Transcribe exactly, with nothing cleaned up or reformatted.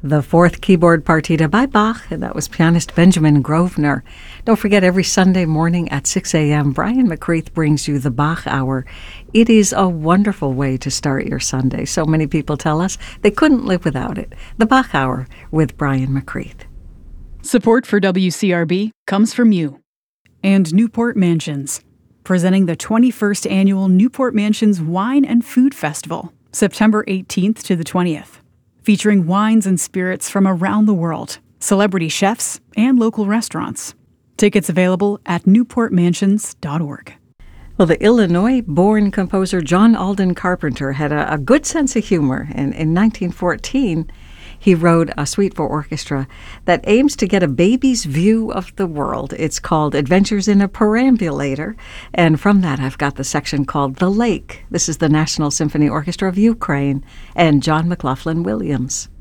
The Fourth Keyboard Partita by Bach, and that was pianist Benjamin Grosvenor. Don't forget, every Sunday morning at six a.m., Brian McCreath brings you the Bach Hour. It is a wonderful way to start your Sunday. So many people tell us they couldn't live without it. The Bach Hour with Brian McCreath. Support for W C R B comes from you. And Newport Mansions, presenting the twenty-first Annual Newport Mansions Wine and Food Festival, September eighteenth to the twentieth. Featuring wines and spirits from around the world, celebrity chefs, and local restaurants. Tickets available at newport mansions dot org. Well, the Illinois-born composer John Alden Carpenter had a, a good sense of humor, and in nineteen fourteen, he wrote a suite for orchestra that aims to get a baby's view of the world. It's called Adventures in a Perambulator, and from that I've got the section called The Lake. This is the National Symphony Orchestra of Ukraine and John McLaughlin Williams.